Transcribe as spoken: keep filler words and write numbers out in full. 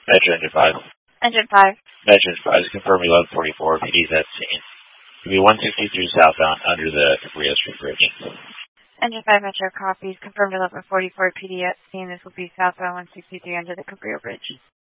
Metro Engine five. Engine five. Metro Engine five is confirmed eleven forty-four. P D's at scene. It'll be one sixty-three southbound under the Cabrillo Street Bridge. Engine five Metro copies. Confirmed eleven forty-four. P D at scene. This will be southbound one sixty-three under the Cabrillo Bridge.